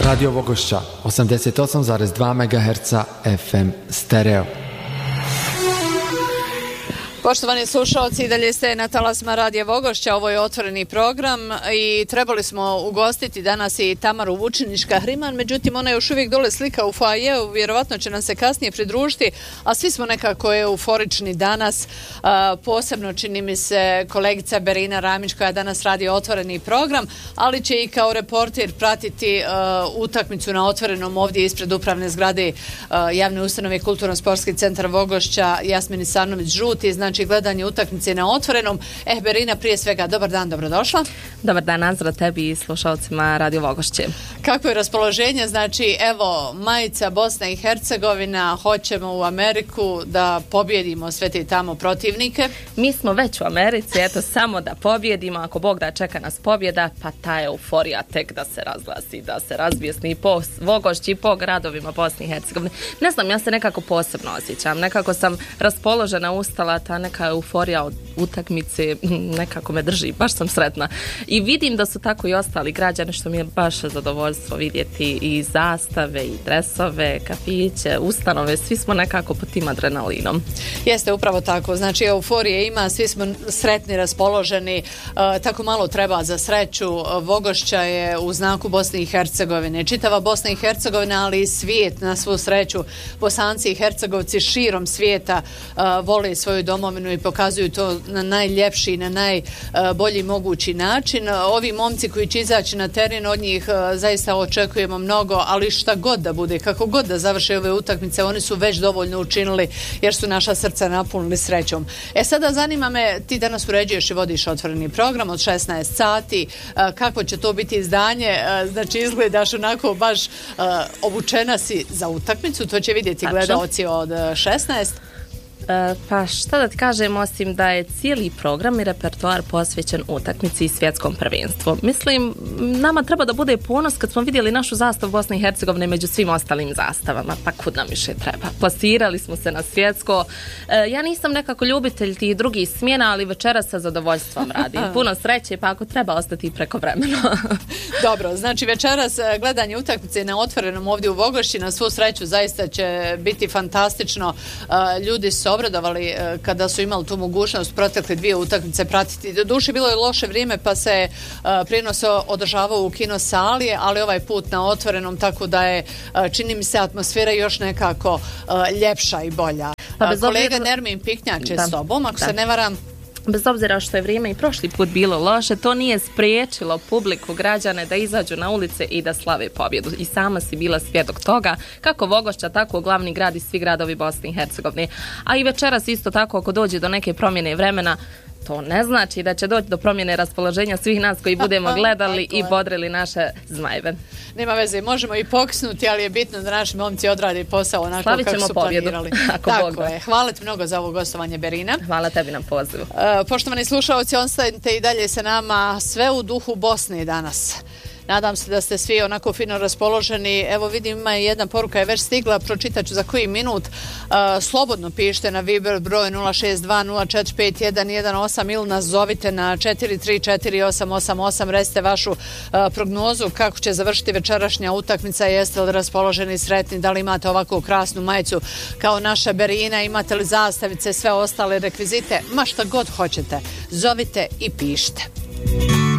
Radio Vogošća 88,2 MHz FM stereo. Poštovani slušalci, i dalje ste na talasima Radija Vogošća, ovo je otvoreni program i trebali smo ugostiti danas i Tamaru Vučinić-Kahriman, međutim ona je još uvijek dole slika u foajeu, vjerovatno će nam se kasnije pridružiti, a svi smo nekako euforični danas, posebno čini mi se kolegica Berina Ramić koja danas radi otvoreni program, ali će i kao reporter pratiti utakmicu na otvorenom ovdje ispred upravne zgrade javne ustanove Kulturno-sportski centar Vogošća Jasmin Isanović-Žuti, znači gledanje utakmice na otvorenom. Berina, prije svega, dobar dan, dobrodošla. Dobar dan, nazdrav tebi i slušalcima Radio Vogošće. Kako je raspoloženje? Znači, evo, majica Bosna i Hercegovina, hoćemo u Ameriku da pobjedimo sve te tamo protivnike. Mi smo već u Americi, eto, samo da pobjedimo, ako Bog da čeka nas pobjeda, pa ta euforija tek da se razglasi, da se razbijesni po Vogošći i po gradovima Bosne i Hercegovine. Ne znam, ja se nekako posebno osjećam, nekako sam raspoložena, ustala, ta neka euforija od utakmice nekako me drži, baš sam sretna. I vidim da su tako i ostali građani, što mi je baš zadovoljstvo vidjeti, i zastave, i dresove, kafiće, ustanove, svi smo nekako pod tim adrenalinom. Jeste, upravo tako, znači euforije ima, svi smo sretni, raspoloženi, tako malo treba za sreću. Vogošća je u znaku Bosne i Hercegovine, čitava Bosna i Hercegovina, ali i svijet na svu sreću. Bosanci i Hercegovci širom svijeta vole svoju domovinu i pokazuju to na najljepši, na najbolji mogući način. Ovi momci koji će izaći na teren, od njih zaista očekujemo mnogo, ali šta god da bude, kako god da završe ove utakmice, oni su već dovoljno učinili jer su naša srca napunili srećom. Sada zanima me, ti danas uređuješ i vodiš otvoreni program od 16 sati, kako će to biti izdanje, znači izgledaš onako baš obučena si za utakmicu, to će vidjeti gledaoci od 16. Pa šta da ti kažem, osim da je cijeli program i repertoar posvećen utakmici i svjetskom prvenstvu. Mislim, nama treba da bude ponos kad smo vidjeli našu zastavu Bosne i Hercegovine među svim ostalim zastavama, pa kud nam više treba. Plasirali smo se na svjetsko. Ja nisam nekako ljubitelj tih drugih smjena, ali večeras sa zadovoljstvom radim. Puno sreće, pa ako treba ostati prekovremeno. Dobro, znači večeras gledanje utakmice na otvorenom ovdje u Vogošći, na svu sreću zaista će biti fantastično. Ljudi su obradovali kada su imali tu mogućnost protekle dvije utakmice pratiti. Doduše bilo je loše vrijeme pa se prijenos održavao u kino sali, ali ovaj put na otvorenom, tako da je, čini mi se, atmosfera još nekako ljepša i bolja. Kolega Nermin Piknjak je s tobom, ako se ne varam. Bez obzira što je vrijeme i prošli put bilo loše, to nije spriječilo publiku, građane da izađu na ulice i da slave pobjedu. I sama si bila svjedok toga, kako Vogošća, tako glavni grad i svi gradovi Bosne i Hercegovine. A i večeras isto tako, ako dođe do neke promjene vremena, to ne znači da će doći do promjene raspoloženja svih nas koji budemo gledali i bodrili naše zmajeve. Nema veze, možemo i pokisnuti, ali je bitno da naši momci odrade posao onako kako su planirali. Tako je. Hvala ti mnogo za ovo gostovanje, Berina. Hvala tebi na pozivu. Poštovani slušalci, ostanite i dalje sa nama, sve u duhu Bosne danas. Nadam se da ste svi onako fino raspoloženi. Evo vidim, ima jedna poruka je već stigla, pročitat ću za koji minut. Slobodno pišite na Viber broj 062045118 ili nas zovite na 4348888. Recite vašu prognozu kako će završiti večerašnja utakmica, jeste li raspoloženi i sretni, da li imate ovakvu krasnu majicu kao naša Berina, imate li zastavice, sve ostale rekvizite, ma šta god hoćete, zovite i pišite.